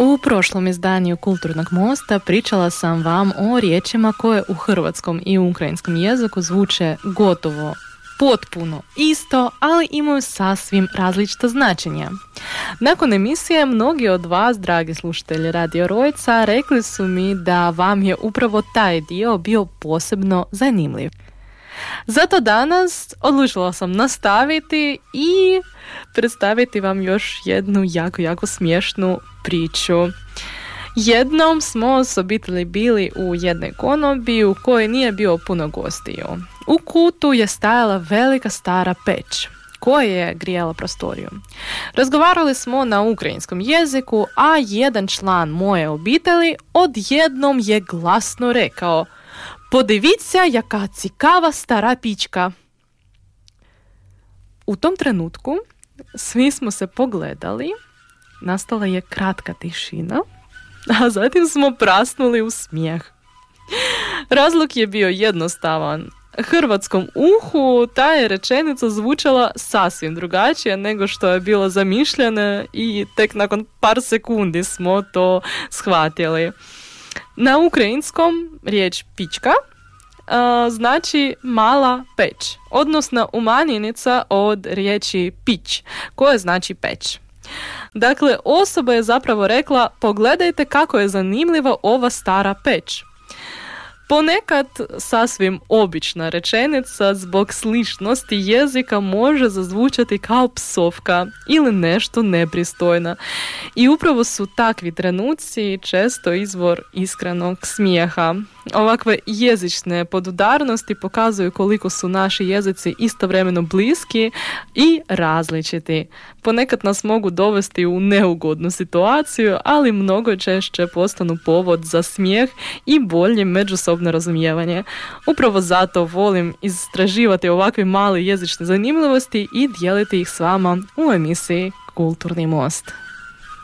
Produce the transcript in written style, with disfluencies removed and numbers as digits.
U prošlom izdanju Kulturnog mosta pričala sam vam o riječima koje u hrvatskom i ukrajinskom jeziku zvuče gotovo potpuno isto, ali imaju sasvim različita značenja. Nakon emisije mnogi od vas, dragi slušatelji Radio Rojca, rekli su mi da vam je upravo taj dio bio posebno zanimljiv. Zato danas odlučila sam nastaviti i predstaviti vam još jednu jako smiješnu priču. Jednom smo s obitelji bili u jednoj konobi u kojoj nije bilo puno gostiju. U kutu je stajala velika stara peć koja je grijala prostoriju. Razgovarali smo na ukrajinskom jeziku, a jedan član moje obitelji odjednom je glasno rekao: "Podivіться, jaka cikava stara pička." U tom trenutku svi smo se pogledali, nastala je kratka tišina, a zatim smo prasnuli u smijeh. Razlog je bio jednostavan. Hrvatskom uhu ta je rečenica zvučala sasvim drugačije nego što je bilo zamišljeno i tek nakon par sekundi smo to shvatili. Na ukrajinskom riječ pička znači mala peć, odnosno umanjenica od riječi pić, koja znači peć. Dakle, osoba je zapravo rekla: "Pogledajte kako je zanimljiva ova stara peć." Ponekad sasvim obična rečenica zbog sličnosti jezika može zazvučati kao psovka ili nešto nepristojno. I upravo su takvi trenuci često izvor iskrenog smijeha. Ovakve jezične podudarnosti pokazuju koliko su naši jezici istovremeno bliski i različiti. Ponekad nas mogu dovesti u neugodnu situaciju, ali mnogo češće postanu povod za smijeh i bolje međusobno razumijevanje. Upravo zato volim istraživati ovakve male jezične zanimljivosti i dijeliti ih s vama u emisiji Kulturni most.